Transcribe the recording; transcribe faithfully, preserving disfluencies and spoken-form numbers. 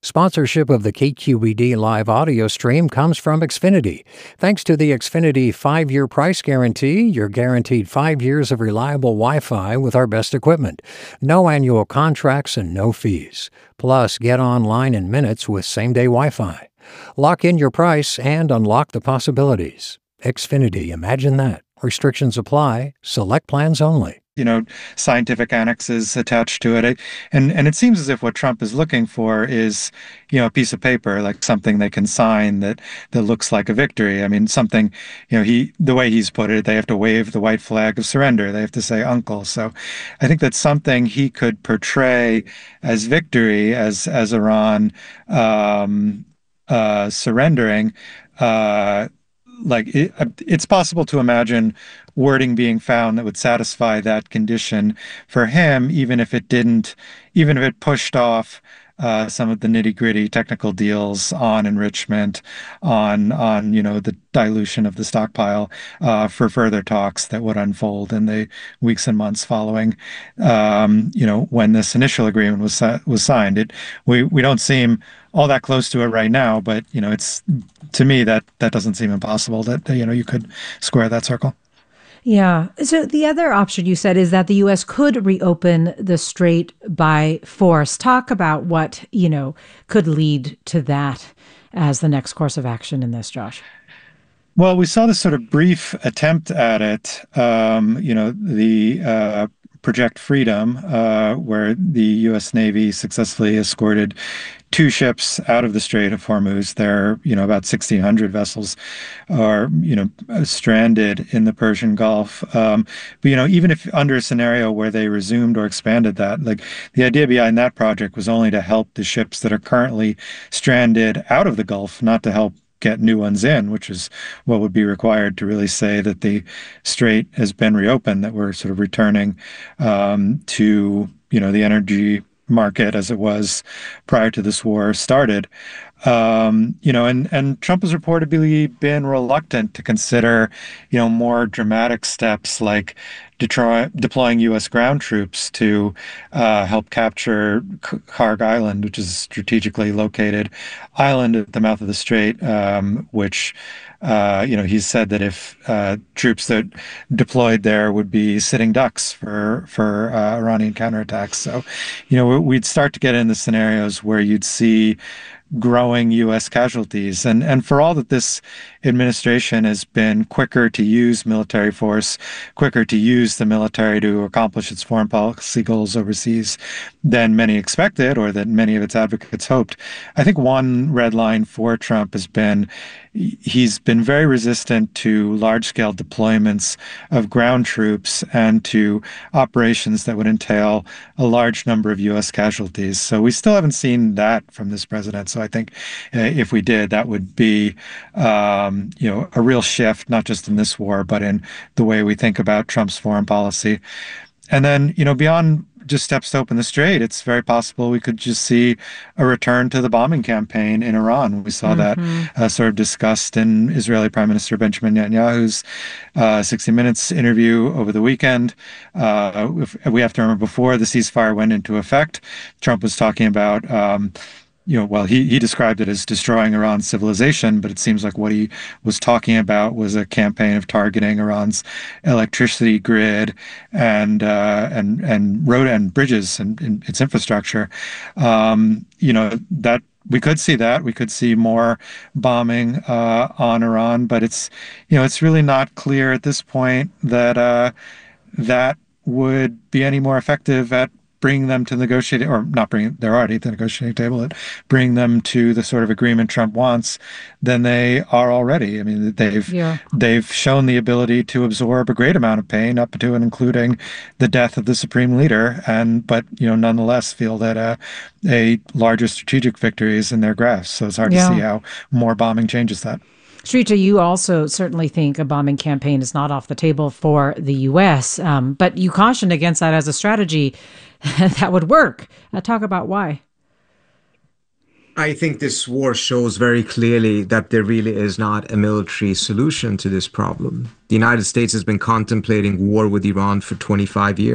Sponsorship of the K Q E D live audio stream comes from Xfinity. Thanks to the Xfinity five-year price guarantee, you're guaranteed five years of reliable Wi-Fi with our best equipment. No annual contracts and no fees. Plus, get online in minutes with same-day Wi-Fi. Lock in your price and unlock the possibilities. Xfinity, imagine that. Restrictions apply. Select plans only. You know, scientific annexes attached to it. And and it seems as if what Trump is looking for is, you know, a piece of paper, like something they can sign that that looks like a victory. I mean, something, you know, he the way he's put it, they have to wave the white flag of surrender. They have to say uncle. So I think that's something he could portray as victory, as as Iran um, uh, surrendering. Uh, Like it, it's possible to imagine wording being found that would satisfy that condition for him, even if it didn't, even if it pushed off uh, some of the nitty-gritty technical deals on enrichment, on on you know the dilution of the stockpile uh, for further talks that would unfold in the weeks and months following. Um, you know when this initial agreement was was signed, it we we don't seem all that close to it right now, but you know it's to me that that doesn't seem impossible that you know you could square that circle. Yeah. So the other option you said is that the U S could reopen the strait by force. Talk about what, you know, could lead to that as the next course of action in this, Josh. Well, we saw this sort of brief attempt at it. Um, you know, the uh, Project Freedom, uh, where the U S Navy successfully escorted two ships out of the Strait of Hormuz. There, you know, about sixteen hundred vessels are, you know, stranded in the Persian Gulf. Um, but, you know, even if under a scenario where they resumed or expanded that, like the idea behind that project was only to help the ships that are currently stranded out of the Gulf, not to help get new ones in, which is what would be required to really say that the strait has been reopened, that we're sort of returning um, to, you know, the energy market as it was prior to this war started. Um, you know, and, and Trump has reportedly been reluctant to consider, you know, more dramatic steps like Detroit, deploying U S ground troops to uh, help capture Kharg Island, which is a strategically located island at the mouth of the strait, um, which Uh, you know, he said that if uh, troops that deployed there would be sitting ducks for for uh, Iranian counterattacks. So, you know, we'd start to get into scenarios where you'd see growing U S casualties. And and for all that this administration has been quicker to use military force, quicker to use the military to accomplish its foreign policy goals overseas than many expected or that many of its advocates hoped, I think one red line for Trump has been he's been very resistant to large-scale deployments of ground troops and to operations that would entail a large number of U S casualties. So we still haven't seen that from this president. So I think uh, if we did, that would be, um, you know, a real shift, not just in this war, but in the way we think about Trump's foreign policy. And then, you know, beyond just steps to open the strait, it's very possible we could just see a return to the bombing campaign in Iran. We saw mm-hmm. that uh, sort of discussed in Israeli Prime Minister Benjamin Netanyahu's uh, sixty minutes interview over the weekend. Uh, if, we have to remember before the ceasefire went into effect, Trump was talking about um, you know, well, he, he described it as destroying Iran's civilization, but it seems like what he was talking about was a campaign of targeting Iran's electricity grid and uh, and and road and bridges and, and its infrastructure. Um, you know, that we could see that. We could see more bombing uh, on Iran, but it's, you know, it's really not clear at this point that uh, that would be any more effective at bring them to the negotiating, or not bring, they're already at the negotiating table, and bring them to the sort of agreement Trump wants than they are already. I mean, they've yeah. they've shown the ability to absorb a great amount of pain, up to and including the death of the supreme leader, and but you know, nonetheless feel that uh, a larger strategic victory is in their grasp. So it's hard yeah. to see how more bombing changes that. Srita, you also certainly think a bombing campaign is not off the table for the U S, um, but you cautioned against that as a strategy that would work. Uh, talk about why. I think this war shows very clearly that there really is not a military solution to this problem. The United States has been contemplating war with Iran for twenty-five years.